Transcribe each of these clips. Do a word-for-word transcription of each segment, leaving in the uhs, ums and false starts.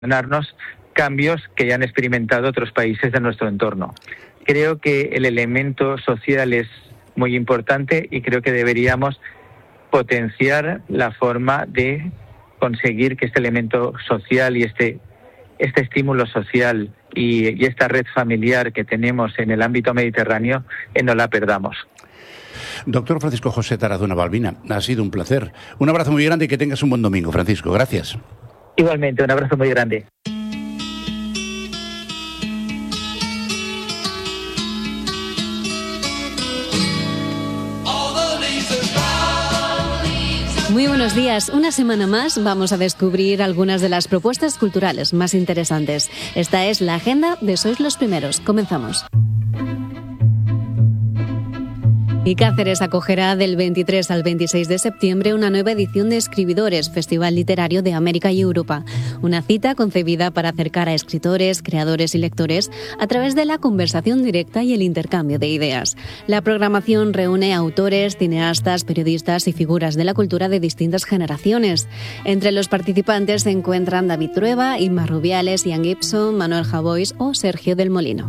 Darnos cambios que ya han experimentado otros países de nuestro entorno. Creo que el elemento social es muy importante y creo que deberíamos potenciar la forma de conseguir que este elemento social y este, este estímulo social y, y esta red familiar que tenemos en el ámbito mediterráneo eh, no la perdamos. Doctor Francisco José Tarazona Balbina, ha sido un placer. Un abrazo muy grande y que tengas un buen domingo, Francisco. Gracias. Igualmente, un abrazo muy grande. Muy buenos días. Una semana más vamos a descubrir algunas de las propuestas culturales más interesantes. Esta es la agenda de Sois los Primeros. Comenzamos. Y Cáceres acogerá del veintitrés al veintiséis de septiembre una nueva edición de Escribidores, Festival Literario de América y Europa. Una cita concebida para acercar a escritores, creadores y lectores a través de la conversación directa y el intercambio de ideas. La programación reúne autores, cineastas, periodistas y figuras de la cultura de distintas generaciones. Entre los participantes se encuentran David Trueba, Inma Rubiales, Ian Gibson, Manuel Javois o Sergio del Molino.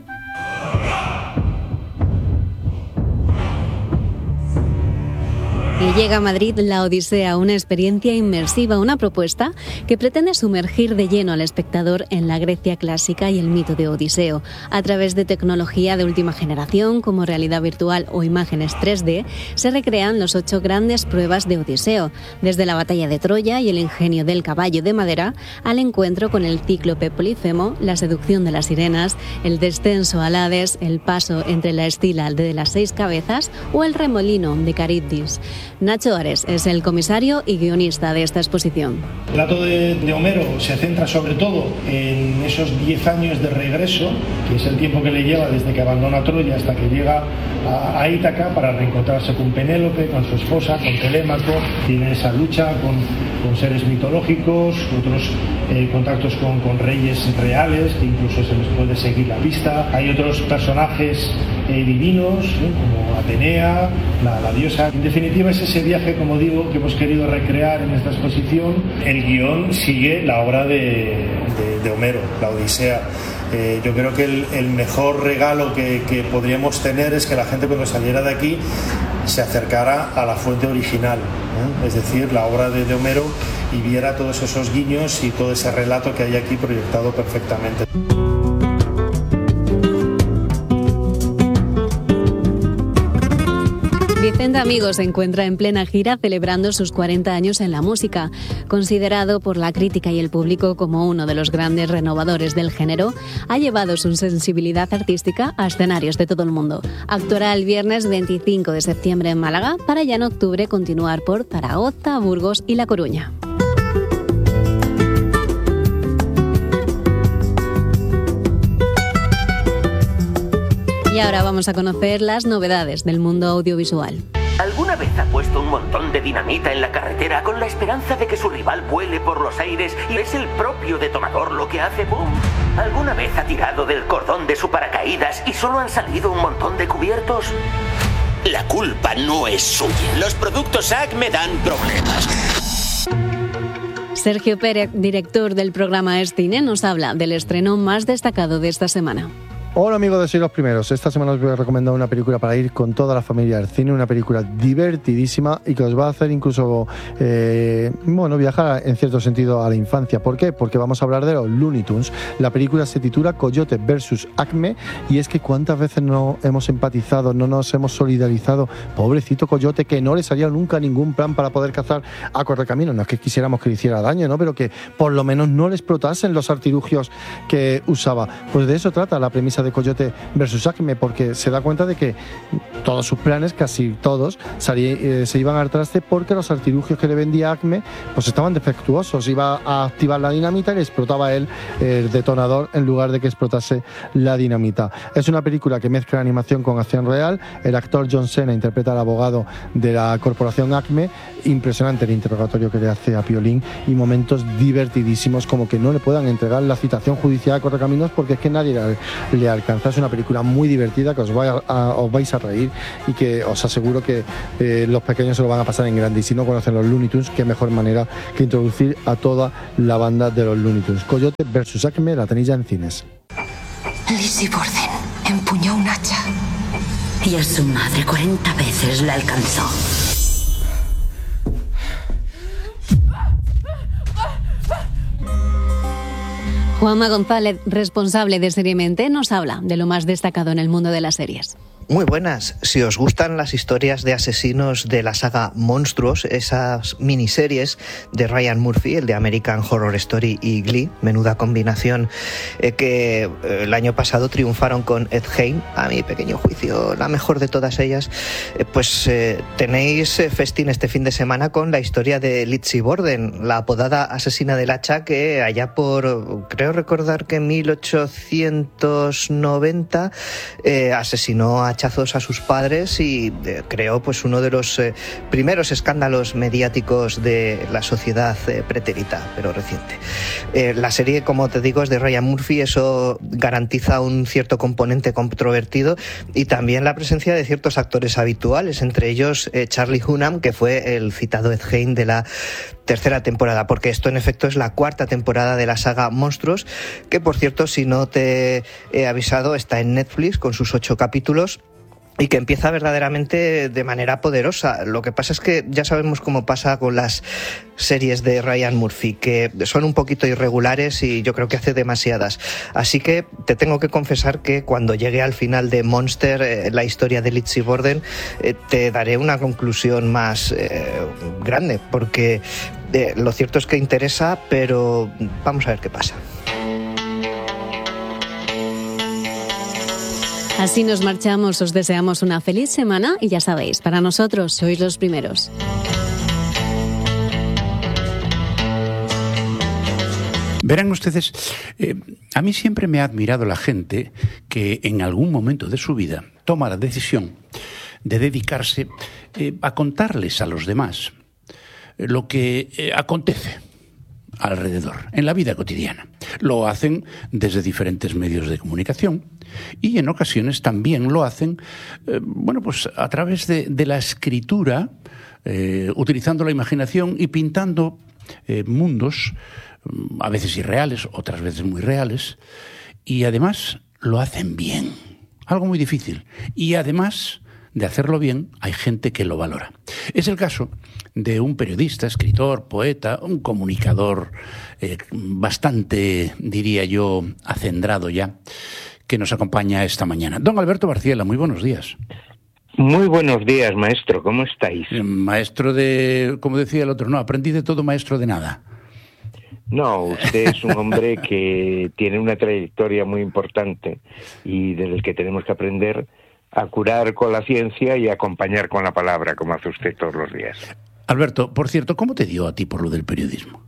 Y llega a Madrid La Odisea, una experiencia inmersiva, una propuesta que pretende sumergir de lleno al espectador en la Grecia clásica y el mito de Odiseo. A través de tecnología de última generación, como realidad virtual o imágenes tres D, se recrean las ocho grandes pruebas de Odiseo, desde la batalla de Troya y el ingenio del caballo de madera, al encuentro con el cíclope Polifemo, la seducción de las sirenas, el descenso al Hades, el paso entre la Escila de las seis cabezas o el remolino de Carídis. Nacho Ares es el comisario y guionista de esta exposición. El relato de, de Homero se centra sobre todo en esos diez años de regreso, que es el tiempo que le lleva desde que abandona Troya hasta que llega a, a Ítaca para reencontrarse con Penélope, con su esposa, con Telémaco. Tiene esa lucha con, con seres mitológicos, otros eh, contactos con, con reyes reales, que incluso se les puede seguir la pista. Hay otros personajes eh, divinos, ¿eh? como Atenea, la, la diosa. En definitiva, es ese viaje, como digo, que hemos querido recrear en esta exposición. El guión sigue la obra de, de, de Homero, la Odisea. Eh, yo creo que el, el mejor regalo que, que podríamos tener es que la gente, cuando saliera de aquí, se acercara a la fuente original, ¿eh? Es decir, la obra de, de Homero, y viera todos esos guiños y todo ese relato que hay aquí proyectado perfectamente. Vicente Amigos se encuentra en plena gira celebrando sus cuarenta años en la música. Considerado por la crítica y el público como uno de los grandes renovadores del género, ha llevado su sensibilidad artística a escenarios de todo el mundo. Actuará el viernes veinticinco de septiembre en Málaga para ya en octubre continuar por Zaragoza, Burgos y La Coruña. Y ahora vamos a conocer las novedades del mundo audiovisual. ¿Alguna vez ha puesto un montón de dinamita en la carretera con la esperanza de que su rival vuele por los aires y es el propio detonador lo que hace boom? ¿Alguna vez ha tirado del cordón de su paracaídas y solo han salido un montón de cubiertos? La culpa no es suya. Los productos Acme dan problemas. Sergio Pérez, director del programa Es Cine, nos habla del estreno más destacado de esta semana. Hola amigos de Sois los Primeros, esta semana os voy a recomendar una película para ir con toda la familia al cine, una película divertidísima y que os va a hacer incluso, eh, bueno, viajar en cierto sentido a la infancia. ¿Por qué? Porque vamos a hablar de los Looney Tunes. La película se titula Coyote versus Acme y es que cuántas veces no hemos empatizado, no nos hemos solidarizado, pobrecito Coyote, que no le salía nunca ningún plan para poder cazar a Correcaminos. No es que quisiéramos que le hiciera daño, ¿no? Pero que por lo menos no le explotasen los artilugios que usaba. Pues de eso trata la premisa de de Coyote versus Acme, porque se da cuenta de que todos sus planes, casi todos, salí, eh, se iban al traste porque los artilugios que le vendía Acme pues estaban defectuosos. Iba a activar la dinamita y le explotaba él el detonador en lugar de que explotase la dinamita. Es una película que mezcla animación con acción real. El actor John Cena interpreta al abogado de la corporación Acme. Impresionante el interrogatorio que le hace a Piolín y momentos divertidísimos, como que no le puedan entregar la citación judicial a Correcaminos porque es que nadie le, le alcanza. Es una película muy divertida que os, va a, a, os vais a reír introducir y que os aseguro que eh, los pequeños se lo van a pasar en grande. Y si no conocen los Looney Tunes, qué mejor manera que introducir a toda la banda de los Looney Tunes. Coyote versus Acme, la tenéis ya en cines. Lizzie Borden empuñó un hacha y a su madre cuarenta veces la alcanzó. Juanma González, responsable de Seriamente, nos habla de lo más destacado en el mundo de las series. Muy buenas. Si os gustan las historias de asesinos de la saga Monstruos, esas miniseries de Ryan Murphy, el de American Horror Story y Glee, menuda combinación, eh, que eh, el año pasado triunfaron con Ed Gein, a mi pequeño juicio la mejor de todas ellas, eh, pues eh, tenéis eh, festín este fin de semana con la historia de Lizzie Borden, la apodada asesina del hacha, que allá por, creo recordar que en mil ochocientos noventa eh, asesinó a hachazos a sus padres y eh, creó pues uno de los eh, primeros escándalos mediáticos de la sociedad eh, pretérita, pero reciente. Eh, la serie, como te digo, es de Ryan Murphy, eso garantiza un cierto componente controvertido y también la presencia de ciertos actores habituales, entre ellos eh, Charlie Hunnam, que fue el citado Ed Gein de la tercera temporada, porque esto en efecto es la cuarta temporada de la saga Monstruos, que por cierto, si no te he avisado, está en Netflix con sus ocho capítulos y que empieza verdaderamente de manera poderosa. Lo que pasa es que ya sabemos cómo pasa con las series de Ryan Murphy, que son un poquito irregulares y yo creo que hace demasiadas. Así que te tengo que confesar que cuando llegue al final de Monster, eh, la historia de Lizzie Borden, eh, te daré una conclusión más eh, grande, porque eh, lo cierto es que interesa, pero vamos a ver qué pasa. Así nos marchamos, os deseamos una feliz semana y ya sabéis, para nosotros sois los primeros. Verán ustedes, eh, a mí siempre me ha admirado la gente que en algún momento de su vida toma la decisión de dedicarse eh, a contarles a los demás eh, lo que eh, acontece alrededor, en la vida cotidiana. Lo hacen desde diferentes medios de comunicación y en ocasiones también lo hacen, eh, bueno, pues a través de, de la escritura, eh, utilizando la imaginación y pintando eh, mundos, a veces irreales, otras veces muy reales, y además lo hacen bien, algo muy difícil, y además de hacerlo bien, hay gente que lo valora. Es el caso de un periodista, escritor, poeta, un comunicador eh, bastante, diría yo, acendrado ya, que nos acompaña esta mañana. Don Alberto Barciela, muy buenos días. Muy buenos días, maestro, ¿cómo estáis? Maestro de, como decía el otro, no, aprendí de todo, maestro de nada. No, usted es un hombre que tiene una trayectoria muy importante y del que tenemos que aprender a curar con la ciencia y a acompañar con la palabra, como hace usted todos los días. Alberto, por cierto, ¿cómo te dio a ti por lo del periodismo?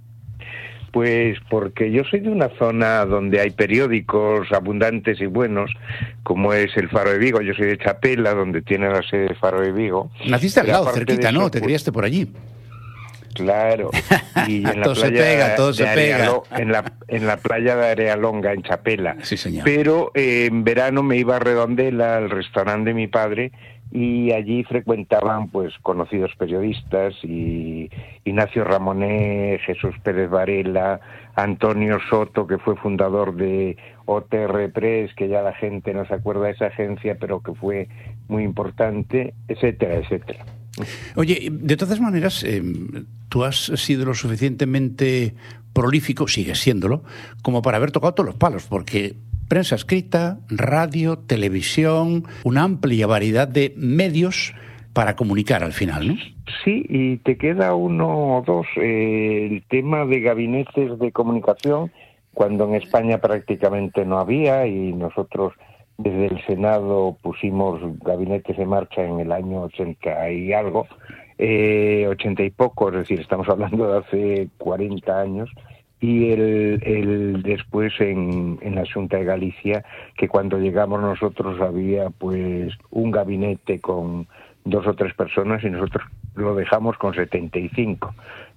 Pues porque yo soy de una zona donde hay periódicos abundantes y buenos, como es el Faro de Vigo. Yo soy de Chapela, donde tiene la sede de Faro de Vigo. Naciste al lado, cerquita, eso, ¿no? Te pues, criaste por allí. Claro. Y en la todo playa se pega, todo se Arealo, pega. En la, en la playa de Arealonga, en Chapela. Sí, señor. Pero eh, en verano me iba a Redondela, al restaurante de mi padre, y allí frecuentaban pues conocidos periodistas, y Ignacio Ramonet, Jesús Pérez Varela, Antonio Soto, que fue fundador de O T R Press, que ya la gente no se acuerda de esa agencia, pero que fue muy importante, etcétera, etcétera. Oye, de todas maneras, eh, tú has sido lo suficientemente prolífico, sigues siéndolo, como para haber tocado todos los palos, porque prensa escrita, radio, televisión, una amplia variedad de medios para comunicar al final, ¿no? Sí, y te queda uno o dos. Eh, el tema de gabinetes de comunicación, cuando en España prácticamente no había, y nosotros desde el Senado pusimos gabinetes en marcha en el año ochenta y algo, eh, ochenta y poco, es decir, estamos hablando de hace cuarenta años, y el, el después en, en la Xunta de Galicia, que cuando llegamos nosotros había pues un gabinete con dos o tres personas y nosotros lo dejamos con setenta y cinco.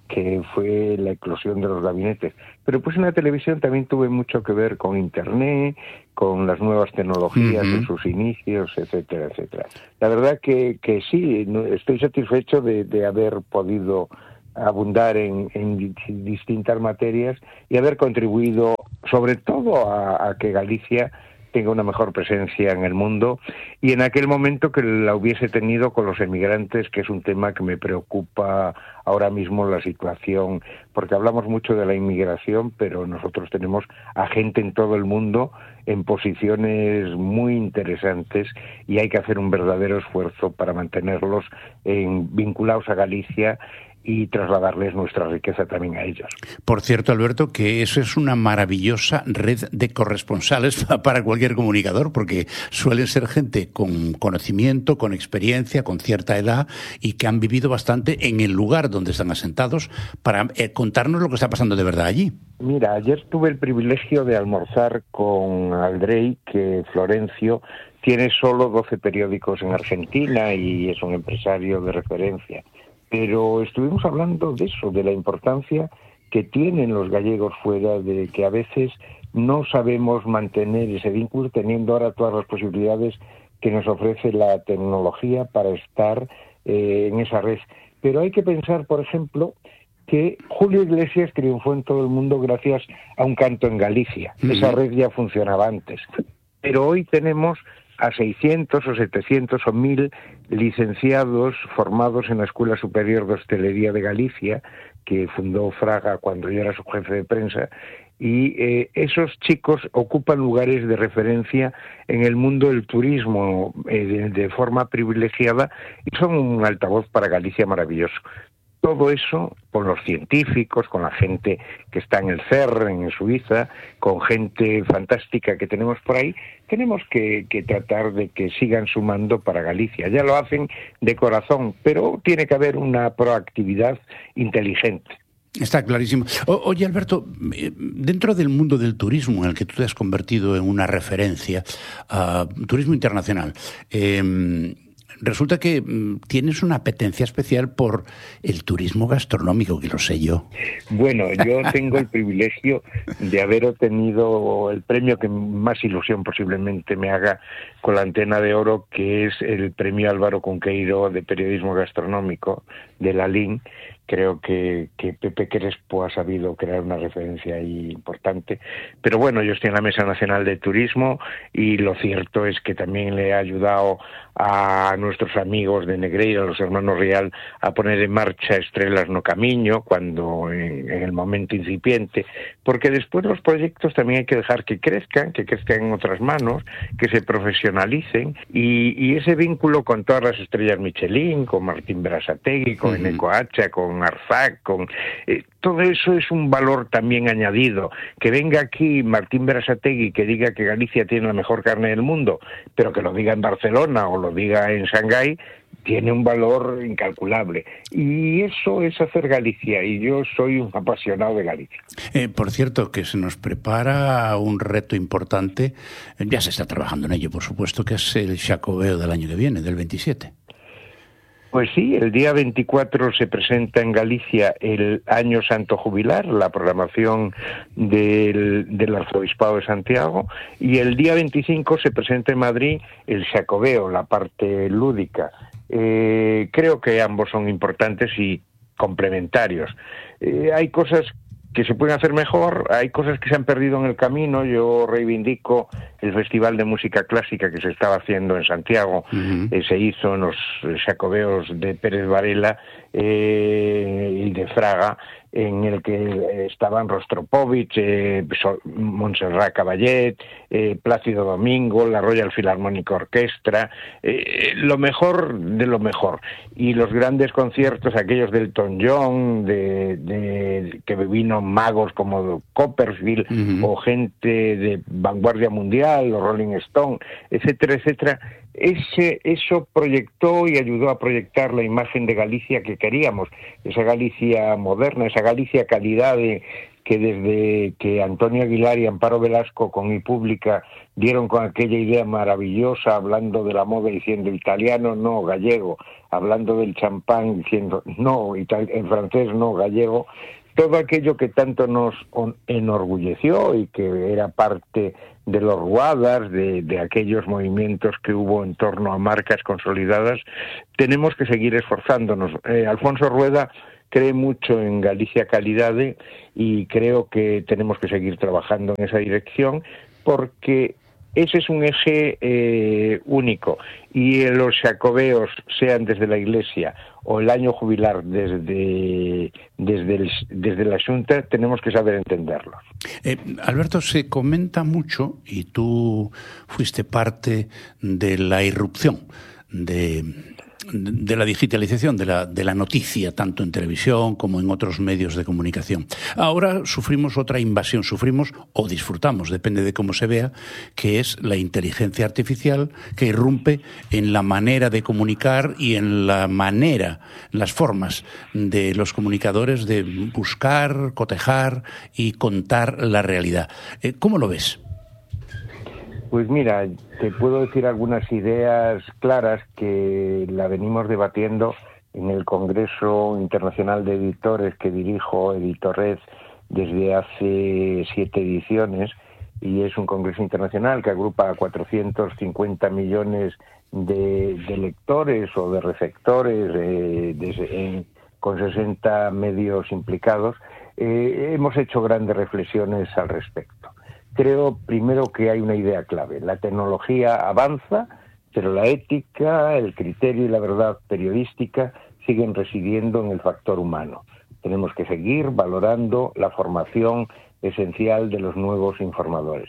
que fue la eclosión de los gabinetes. Pero pues en la televisión también tuve mucho que ver con Internet, con las nuevas tecnologías uh-huh. en sus inicios, etcétera, etcétera. La verdad que, que sí, estoy satisfecho de, de haber podido abundar en, en distintas materias y haber contribuido sobre todo a, a que Galicia tenga una mejor presencia en el mundo, y en aquel momento que la hubiese tenido con los emigrantes, que es un tema que me preocupa ahora mismo la situación, porque hablamos mucho de la inmigración, pero nosotros tenemos a gente en todo el mundo en posiciones muy interesantes y hay que hacer un verdadero esfuerzo para mantenerlos en, vinculados a Galicia y trasladarles nuestra riqueza también a ellos. Por cierto, Alberto, que eso es una maravillosa red de corresponsales para cualquier comunicador, porque suelen ser gente con conocimiento, con experiencia, con cierta edad y que han vivido bastante en el lugar donde están asentados para eh, contarnos lo que está pasando de verdad allí. Mira, ayer tuve el privilegio de almorzar con Aldrey, que Florencio tiene solo doce periódicos en Argentina y es un empresario de referencia. Pero estuvimos hablando de eso, de la importancia que tienen los gallegos fuera, de que a veces no sabemos mantener ese vínculo, teniendo ahora todas las posibilidades que nos ofrece la tecnología para estar eh, en esa red. Pero hay que pensar, por ejemplo, que Julio Iglesias triunfó en todo el mundo gracias a un canto en Galicia. Uh-huh. Esa red ya funcionaba antes. Pero hoy tenemos a seiscientos o setecientos o mil licenciados formados en la Escuela Superior de Hostelería de Galicia, que fundó Fraga cuando yo era su jefe de prensa, y eh, esos chicos ocupan lugares de referencia en el mundo del turismo eh, de, de forma privilegiada y son un altavoz para Galicia maravilloso. Todo eso con los científicos, con la gente que está en el C E R, en Suiza, con gente fantástica que tenemos por ahí, tenemos que, que tratar de que sigan sumando para Galicia. Ya lo hacen de corazón, pero tiene que haber una proactividad inteligente. Está clarísimo. O, oye, Alberto, dentro del mundo del turismo, en el que tú te has convertido en una referencia, uh, turismo internacional, eh, resulta que mmm, tienes una apetencia especial por el turismo gastronómico, que lo sé yo. Bueno, yo tengo el privilegio de haber obtenido el premio que más ilusión posiblemente me haga con la Antena de Oro, que es el premio Álvaro Cunqueiro de periodismo gastronómico de la L I N. Creo que, que Pepe Crespo ha sabido crear una referencia ahí importante. Pero bueno, yo estoy en la Mesa Nacional de Turismo y lo cierto es que también le he ayudado a nuestros amigos de Negreira, los hermanos Rial, a poner en marcha Estrelas no Camiño, cuando en, en el momento incipiente, porque después los proyectos también hay que dejar que crezcan, que crezcan en otras manos, que se profesionalicen, y, y ese vínculo con todas las estrellas Michelin, con Martín Berasategui, con uh-huh. Eneco Hacha, con Arzac, con eh, todo eso es un valor también añadido. Que venga aquí Martín Berasategui que diga que Galicia tiene la mejor carne del mundo, pero que lo diga en Barcelona o lo diga en Shanghái, tiene un valor incalculable. Y eso es hacer Galicia, y yo soy un apasionado de Galicia. Eh, por cierto, que se nos prepara un reto importante, ya se está trabajando en ello, por supuesto, que es el Xacobeo del año que viene, del veintisiete. Pues sí, el día veinticuatro se presenta en Galicia el Año Santo Jubilar, la programación del, del Arzobispado de Santiago, y el día veinticinco se presenta en Madrid el Xacobeo, la parte lúdica. Eh, creo que ambos son importantes y complementarios. Eh, hay cosas que se pueden hacer mejor, hay cosas que se han perdido en el camino. Yo reivindico el Festival de Música Clásica que se estaba haciendo en Santiago, uh-huh. eh, se hizo en los Xacobeos de Pérez Varela eh, y de Fraga, en el que estaban Rostropovich, eh, Montserrat Caballé, eh, Plácido Domingo, la Royal Philharmonic Orchestra, eh, lo mejor de lo mejor. Y los grandes conciertos, aquellos del Elton John, de, de, que vino magos como Copperfield, uh-huh. o gente de vanguardia mundial, o Rolling Stone, etcétera, etcétera. Ese, eso proyectó y ayudó a proyectar la imagen de Galicia que queríamos, esa Galicia moderna, esa Galicia calidad de, que desde que Antonio Aguilar y Amparo Velasco con iPública dieron con aquella idea maravillosa, hablando de la moda diciendo italiano, no, gallego, hablando del champán diciendo no, ital- en francés no, gallego, todo aquello que tanto nos enorgulleció y que era parte de los guadas, de, de aquellos movimientos que hubo en torno a marcas consolidadas, tenemos que seguir esforzándonos. Eh, Alfonso Rueda cree mucho en Galicia Calidade y creo que tenemos que seguir trabajando en esa dirección porque ese es un eje eh, único y los xacobeos, sean desde la Iglesia o el año jubilar desde desde, el, desde la Xunta, tenemos que saber entenderlos. Eh, Alberto, se comenta mucho, y tú fuiste parte de la irrupción de... de la digitalización de la, de la noticia, tanto en televisión como en otros medios de comunicación. Ahora sufrimos otra invasión, sufrimos o disfrutamos, depende de cómo se vea, que es la inteligencia artificial que irrumpe en la manera de comunicar y en la manera, las formas de los comunicadores de buscar, cotejar y contar la realidad. Eh, ¿Cómo lo ves? Pues mira, te puedo decir algunas ideas claras que la venimos debatiendo en el Congreso Internacional de Editores que dirijo, Editorred, desde hace siete ediciones, y es un congreso internacional que agrupa a cuatrocientos cincuenta millones de, de lectores o de receptores eh, desde, en, con sesenta medios implicados. Eh, hemos hecho grandes reflexiones al respecto. Creo, primero, que hay una idea clave. La tecnología avanza, pero la ética, el criterio y la verdad periodística siguen residiendo en el factor humano. Tenemos que seguir valorando la formación esencial de los nuevos informadores.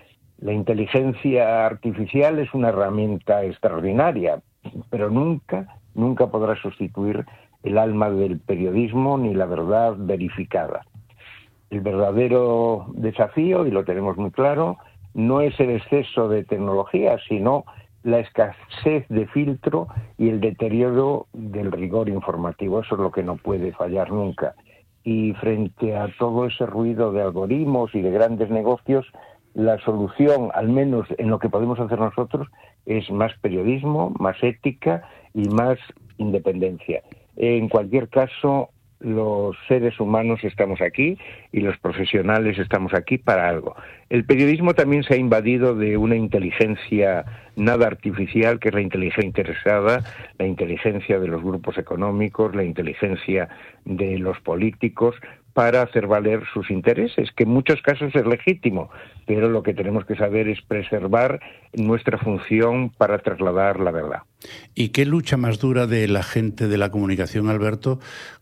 La inteligencia artificial es una herramienta extraordinaria, pero nunca, nunca podrá sustituir el alma del periodismo ni la verdad verificada. El verdadero desafío, y lo tenemos muy claro, no es el exceso de tecnología, sino la escasez de filtro y el deterioro del rigor informativo. Eso es lo que no puede fallar nunca. Y frente a todo ese ruido de algoritmos y de grandes negocios, la solución, al menos en lo que podemos hacer nosotros, es más periodismo, más ética y más independencia. En cualquier caso, los seres humanos estamos aquí y los profesionales estamos aquí para algo. El periodismo también se ha invadido de una inteligencia nada artificial, que es la inteligencia interesada, la inteligencia de los grupos económicos, la inteligencia de los políticos, para hacer valer sus intereses, que en muchos casos es legítimo, pero lo que tenemos que saber es preservar nuestra función para trasladar la verdad. ¿Y qué lucha más dura de la gente de la comunicación, Alberto,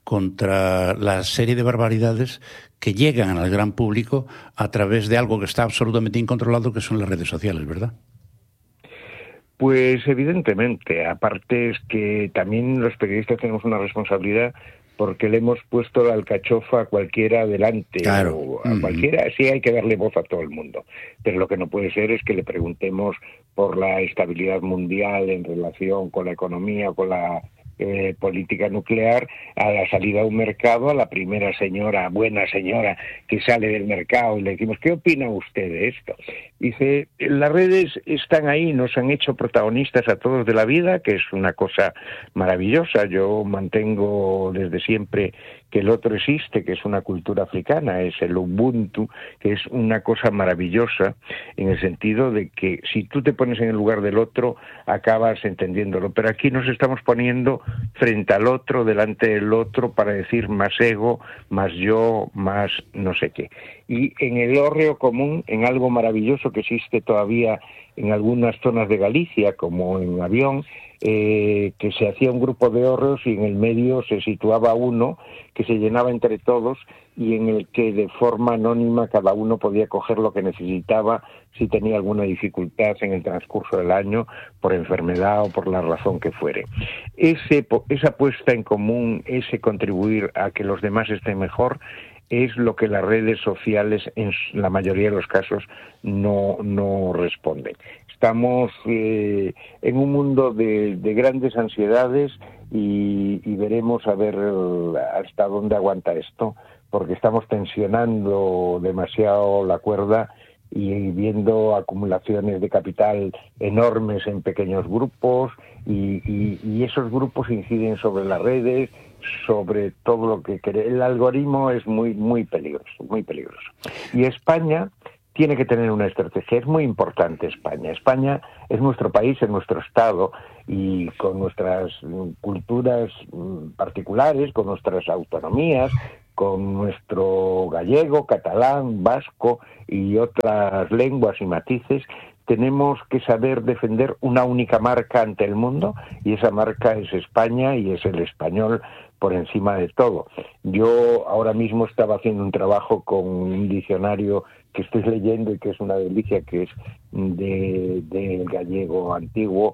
contra la serie de barbaridades que llegan al gran público a través de algo que está absolutamente incontrolado, que son las redes sociales, ¿verdad? Pues evidentemente, aparte es que también los periodistas tenemos una responsabilidad porque le hemos puesto la alcachofa a cualquiera delante, claro. o a cualquiera, sí hay que darle voz a todo el mundo, pero lo que no puede ser es que le preguntemos por la estabilidad mundial en relación con la economía, con la eh, política nuclear, a la salida a un mercado, a la primera señora, buena señora, que sale del mercado y le decimos, ¿qué opina usted de esto? Dice, las redes están ahí, nos han hecho protagonistas a todos de la vida, que es una cosa maravillosa. Yo mantengo desde siempre que el otro existe, que es una cultura africana, es el Ubuntu, que es una cosa maravillosa en el sentido de que si tú te pones en el lugar del otro, acabas entendiéndolo. Pero aquí nos estamos poniendo frente al otro, delante del otro, para decir más ego, más yo, más no sé qué. Y en el hórreo común, en algo maravilloso que existe todavía en algunas zonas de Galicia, como en Avión, eh, que se hacía un grupo de hórreos y en el medio se situaba uno que se llenaba entre todos y en el que de forma anónima cada uno podía coger lo que necesitaba si tenía alguna dificultad en el transcurso del año por enfermedad o por la razón que fuere. Ese, esa puesta en común, ese contribuir a que los demás estén mejor, es lo que las redes sociales en la mayoría de los casos no, no responden. Estamos eh, en un mundo de, de grandes ansiedades y, y veremos a ver hasta dónde aguanta esto, porque estamos tensionando demasiado la cuerda y viendo acumulaciones de capital enormes en pequeños grupos y, y, y esos grupos inciden sobre las redes, sobre todo lo que quiere. El algoritmo es muy muy peligroso, muy peligroso. Y España tiene que tener una estrategia, es muy importante España. España es nuestro país, es nuestro Estado, y con nuestras culturas particulares, con nuestras autonomías, con nuestro gallego, catalán, vasco y otras lenguas y matices, tenemos que saber defender una única marca ante el mundo, y esa marca es España y es el español por encima de todo. Yo ahora mismo estaba haciendo un trabajo con un diccionario que estoy leyendo y que es una delicia, que es de, de gallego antiguo,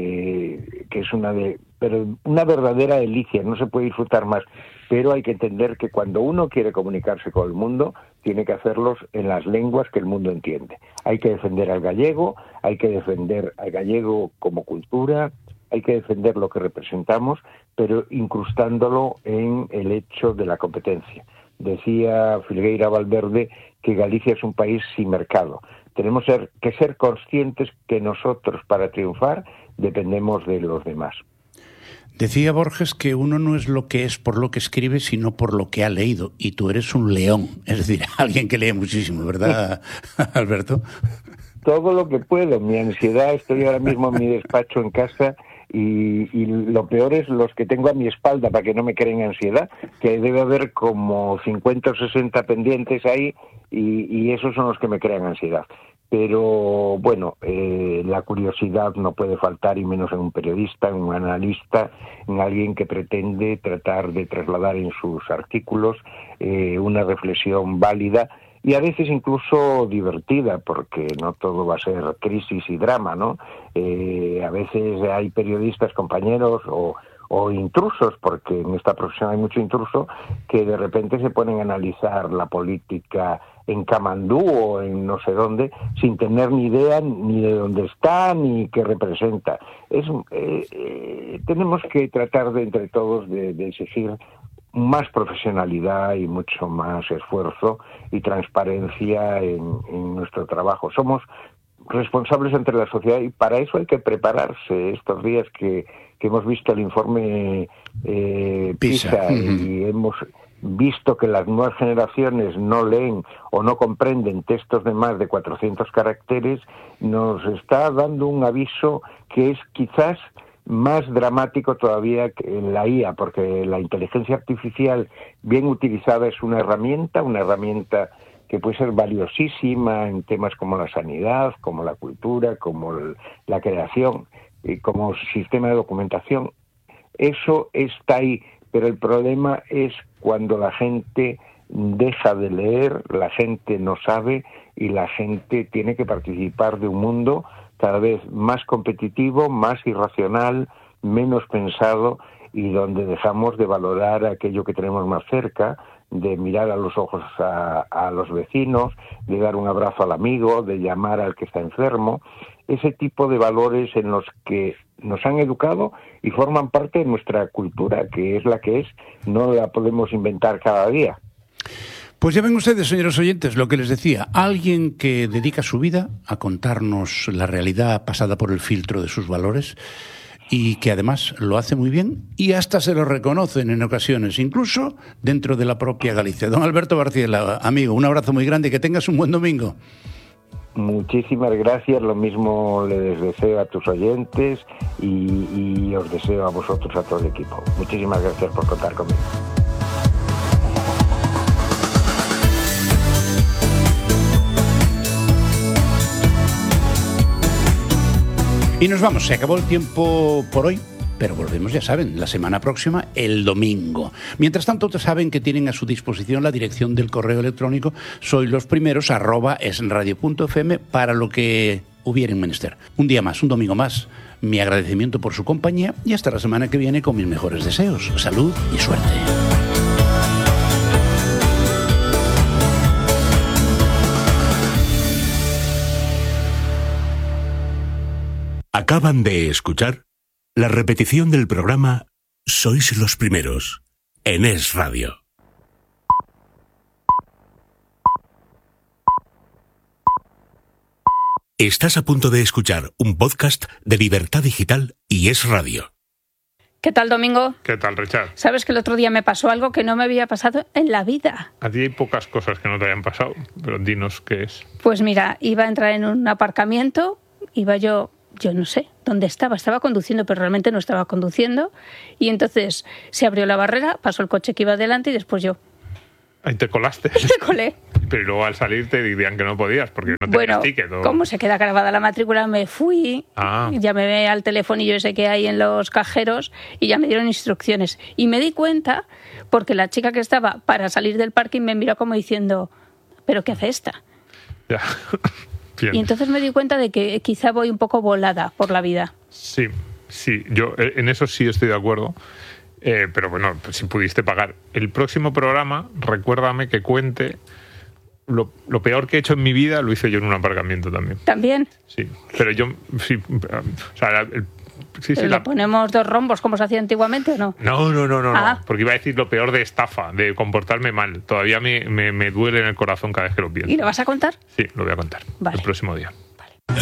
de que es una de pero una verdadera delicia, no se puede disfrutar más, pero hay que entender que cuando uno quiere comunicarse con el mundo, tiene que hacerlos en las lenguas que el mundo entiende. Hay que defender al gallego, hay que defender al gallego como cultura, hay que defender lo que representamos, pero incrustándolo en el hecho de la competencia. Decía Filgueira Valverde que Galicia es un país sin mercado. Tenemos que ser conscientes que nosotros, para triunfar, dependemos de los demás. Decía Borges que uno no es lo que es por lo que escribe, sino por lo que ha leído. Y tú eres un león, es decir, alguien que lee muchísimo, ¿verdad, Alberto? Todo lo que puedo. Mi ansiedad, estoy ahora mismo en mi despacho en casa y, y lo peor es los que tengo a mi espalda, para que no me creen ansiedad, que debe haber como cincuenta o sesenta pendientes ahí y, y esos son los que me crean ansiedad. Pero bueno, eh, la curiosidad no puede faltar, y menos en un periodista, en un analista, en alguien que pretende tratar de trasladar en sus artículos eh, una reflexión válida y a veces incluso divertida, porque no todo va a ser crisis y drama, ¿no? Eh, a veces hay periodistas, compañeros o o intrusos, porque en esta profesión hay mucho intruso, que de repente se ponen a analizar la política en Kamandú o en no sé dónde, sin tener ni idea ni de dónde está ni qué representa. Es, eh, eh, tenemos que tratar de entre todos de, de exigir más profesionalidad y mucho más esfuerzo y transparencia en, en nuestro trabajo. Somos responsables ante la sociedad y para eso hay que prepararse. Estos días que, que hemos visto el informe eh, PISA, y hemos visto que las nuevas generaciones no leen o no comprenden textos de más de cuatrocientos caracteres, nos está dando un aviso que es quizás más dramático todavía que en la I A, porque la inteligencia artificial bien utilizada es una herramienta, una herramienta que puede ser valiosísima en temas como la sanidad, como la cultura, como el, la creación, y como sistema de documentación. Eso está ahí, pero el problema es cuando la gente deja de leer, la gente no sabe y la gente tiene que participar de un mundo cada vez más competitivo, más irracional, menos pensado, y donde dejamos de valorar aquello que tenemos más cerca, de mirar a los ojos a, a los vecinos, de dar un abrazo al amigo, de llamar al que está enfermo, ese tipo de valores en los que nos han educado y forman parte de nuestra cultura, que es la que es, no la podemos inventar cada día. Pues ya ven ustedes, señores oyentes, lo que les decía, alguien que dedica su vida a contarnos la realidad pasada por el filtro de sus valores, y que además lo hace muy bien y hasta se lo reconocen en ocasiones, incluso dentro de la propia Galicia. Don Alberto Barciela, amigo, un abrazo muy grande y que tengas un buen domingo. Muchísimas gracias, lo mismo les deseo a tus oyentes y, y os deseo a vosotros, a todo el equipo. Muchísimas gracias por contar conmigo. Y nos vamos, se acabó el tiempo por hoy, pero volvemos, ya saben, la semana próxima, el domingo. Mientras tanto, saben que tienen a su disposición la dirección del correo electrónico soylosprimeros arroba esradio.fm para lo que hubieran menester. Un día más, un domingo más, mi agradecimiento por su compañía y hasta la semana que viene con mis mejores deseos. Salud y suerte. Acaban de escuchar la repetición del programa Sois los Primeros en Es Radio. Estás a punto de escuchar un podcast de Libertad Digital y Es Radio. ¿Qué tal, Domingo? ¿Qué tal, Richard? Sabes que el otro día me pasó algo que no me había pasado en la vida. A ti hay pocas cosas que no te hayan pasado, pero dinos qué es. Pues mira, iba a entrar en un aparcamiento, iba yo, yo no sé dónde estaba, estaba conduciendo, pero realmente no estaba conduciendo, y entonces se abrió la barrera, pasó el coche que iba delante y después yo. Ahí te colaste. Me colé. Pero luego al salir te dirían que no podías porque no tenías bueno, ticket. ¿O? Como se queda grabada la matrícula, me fui, ah. llamé al telefonillo ese que hay en los cajeros y ya me dieron instrucciones. Y me di cuenta porque la chica que estaba para salir del parking me miró como diciendo, ¿pero qué hace esta? Ya. Bien. Y entonces me di cuenta de que quizá voy un poco volada por la vida. Sí, sí, yo en eso sí estoy de acuerdo. Eh, pero bueno, pues si pudiste pagar. El próximo programa, recuérdame que cuente lo, lo peor que he hecho en mi vida, lo hice yo en un aparcamiento también. ¿También? Sí, pero yo, sí, o sea, el, sí, sí, ¿Le la... ponemos dos rombos como se hacía antiguamente o no? No, no, no, no, ah. no, porque iba a decir lo peor de estafa, de comportarme mal. Todavía me, me, me duele en el corazón cada vez que lo pienso. ¿Y lo vas a contar? Sí, lo voy a contar. Vale. El próximo día. Vale.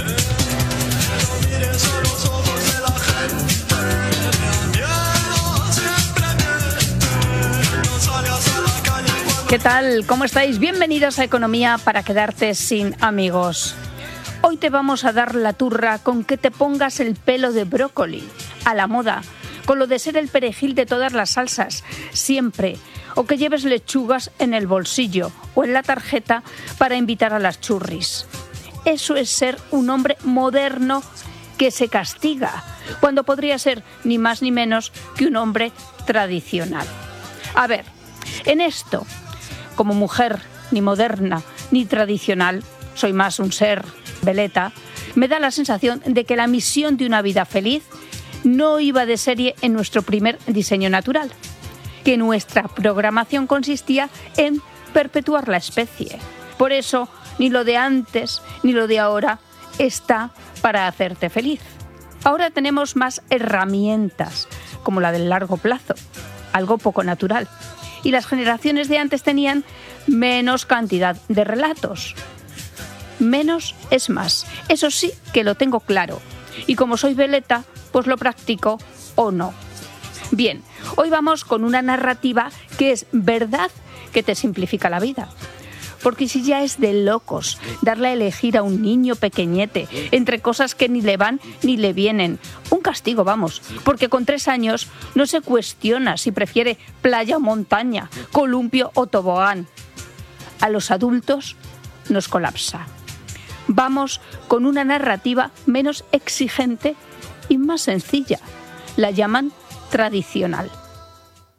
¿Qué tal? ¿Cómo estáis? Bienvenidos a Economía para quedarte sin amigos. Hoy te vamos a dar la turra con que te pongas el pelo de brócoli, a la moda, con lo de ser el perejil de todas las salsas, siempre, o que lleves lechugas en el bolsillo o en la tarjeta para invitar a las churris. Eso es ser un hombre moderno que se castiga, cuando podría ser ni más ni menos que un hombre tradicional. A ver, en esto, como mujer ni moderna ni tradicional, soy más un ser veleta, me da la sensación de que la misión de una vida feliz no iba de serie en nuestro primer diseño natural, que nuestra programación consistía en perpetuar la especie. Por eso, ni lo de antes ni lo de ahora está para hacerte feliz. Ahora tenemos más herramientas, como la del largo plazo, algo poco natural. Y las generaciones de antes tenían menos cantidad de relatos. Menos es más. Eso sí que lo tengo claro. Y como soy veleta, pues lo practico o no. Bien, hoy vamos con una narrativa que es verdad que te simplifica la vida. Porque si ya es de locos darle a elegir a un niño pequeñete entre cosas que ni le van ni le vienen. Un castigo, vamos, porque con tres años no se cuestiona si prefiere playa o montaña, columpio o tobogán. A los adultos nos colapsa. Vamos con una narrativa menos exigente y más sencilla. La llaman tradicional.